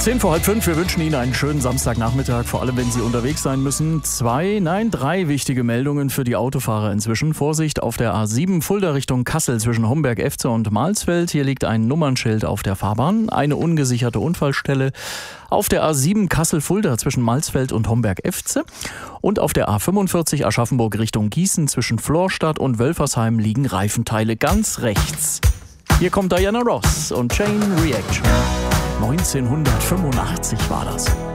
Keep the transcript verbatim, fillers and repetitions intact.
Zehn vor halb fünf, wir wünschen Ihnen einen schönen Samstagnachmittag, vor allem wenn Sie unterwegs sein müssen. Zwei, nein, drei wichtige Meldungen für die Autofahrer inzwischen. Vorsicht auf der A sieben Fulda Richtung Kassel zwischen Homberg-Efze und Mahlsfeld. Hier liegt ein Nummernschild auf der Fahrbahn. Eine ungesicherte Unfallstelle auf der A sieben Kassel-Fulda zwischen Mahlsfeld und Homberg-Efze. Und auf der A fünfundvierzig Aschaffenburg Richtung Gießen zwischen Florstadt und Wölfersheim liegen Reifenteile ganz rechts. Hier kommt Diana Ross und Chain Reaction. neunzehnhundertfünfundachtzig war das.